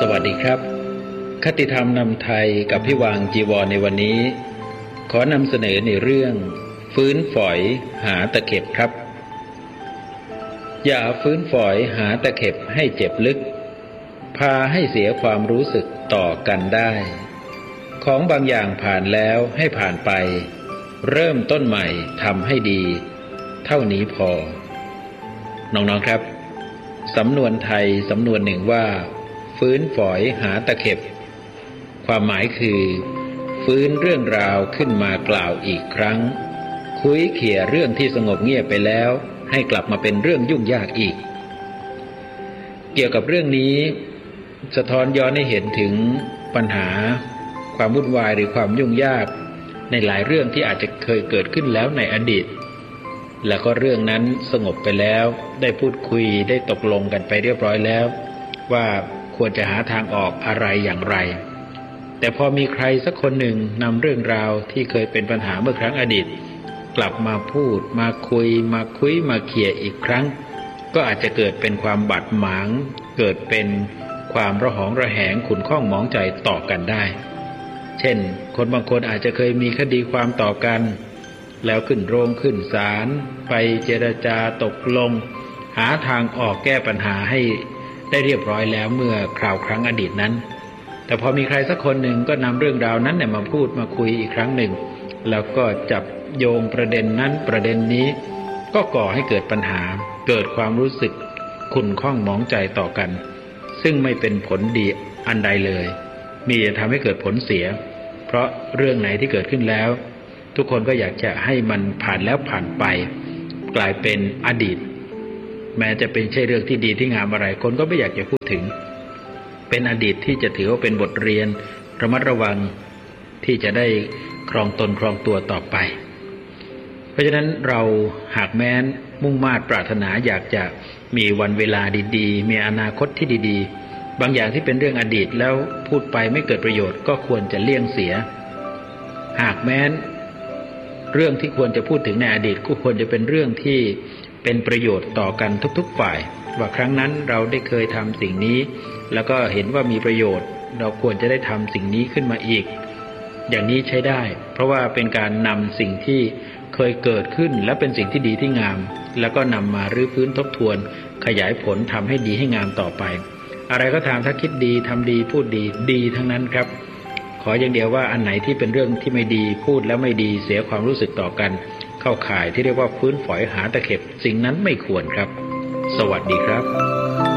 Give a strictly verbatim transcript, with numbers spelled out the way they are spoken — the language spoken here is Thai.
วัสดีครับคติธรรมนำไทยกับพี่วางจีวรในวันนี้ขอนำเสนอในเรื่องฟื้นฝอยหาตะเข็บครับอย่าฟื้นฝอยหาตะเข็บให้เจ็บลึกพาให้เสียความรู้สึกต่อกันได้ของบางอย่างผ่านแล้วให้ผ่านไปเริ่มต้นใหม่ทำให้ดีเท่านี้พอน้องๆครับสำนวนไทยสำนวนหนึ่งว่าฟื้นฝอยหาตะเข็บความหมายคือฟื้นเรื่องราวขึ้นมากล่าวอีกครั้งคุยเขี่ยเรื่องที่สงบเงียบไปแล้วให้กลับมาเป็นเรื่องยุ่งยากอีกเกี่ยวกับเรื่องนี้สะท้อนย้อนให้เห็นถึงปัญหาความวุ่นวายหรือความยุ่งยากในหลายเรื่องที่อาจจะเคยเกิดขึ้นแล้วในอดีตแล้วก็เรื่องนั้นสงบไปแล้วได้พูดคุยได้ตกลงกันไปเรียบร้อยแล้วว่าควรจะหาทางออกอะไรอย่างไรแต่พอมีใครสักคนหนึ่งนำเรื่องราวที่เคยเป็นปัญหาเมื่อครั้งอดีตกลับมาพูดมาคุยมาคุยมาเขี่ยอีกครั้งก็อาจจะเกิดเป็นความบาดหมางเกิดเป็นความระหองระแหงขุ่นข้องหมองใจต่อกันได้เช่นคนบางคนอาจจะเคยมีคดีความต่อกันแล้วขึ้นโรงขึ้นศาลไปเจรจาตกลงหาทางออกแก้ปัญหาให้ได้เรียบร้อยแล้วเมื่อคราวครั้งอดีตนั้นแต่พอมีใครสักคนหนึ่งก็นำเรื่องราวนั้นเนี่ยมาพูดมาคุยอีกครั้งหนึ่งแล้วก็จับโยงประเด็นนั้นประเด็นนี้ก็ก่อให้เกิดปัญหาเกิดความรู้สึกขุ่นข้องหมองใจต่อกันซึ่งไม่เป็นผลดีอันใดเลยมีแต่ทำให้เกิดผลเสียเพราะเรื่องไหนที่เกิดขึ้นแล้วทุกคนก็อยากจะให้มันผ่านแล้วผ่านไปกลายเป็นอดีตแม้จะเป็นใช่เรื่องที่ดีที่งามอะไรคนก็ไม่อยากจะพูดถึงเป็นอดีตที่จะถือว่าเป็นบทเรียนระมัดระวังที่จะได้ครองตนครองตัวต่อไปเพราะฉะนั้นเราหากแม้นมุ่งมา่ปรารถนาอยากจะมีวันเวลาดีๆมีอนาคตที่ดีๆบางอย่างที่เป็นเรื่องอดีตแล้วพูดไปไม่เกิดประโยชน์ก็ควรจะเลี่ยงเสียหากแม้นเรื่องที่ควรจะพูดถึงในอดีตก็ควรจะเป็นเรื่องที่เป็นประโยชน์ต่อกันทุกๆฝ่ายว่าครั้งนั้นเราได้เคยทำสิ่งนี้แล้วก็เห็นว่ามีประโยชน์เราควรจะได้ทำสิ่งนี้ขึ้นมาอีกอย่างนี้ใช้ได้เพราะว่าเป็นการนำสิ่งที่เคยเกิดขึ้นและเป็นสิ่งที่ดีที่งามแล้วก็นำมารื้อฟื้นทบทวนขยายผลทำให้ดีให้งามต่อไปอะไรก็ตามถ้าคิดดีทำดีพูดดีดีทั้งนั้นครับขออย่างเดียวว่าอันไหนที่เป็นเรื่องที่ไม่ดีพูดแล้วไม่ดีเสียความรู้สึกต่อกันเข้าข่ายที่เรียกว่าฟื้นฝอยหาตะเข็บสิ่งนั้นไม่ควรครับสวัสดีครับ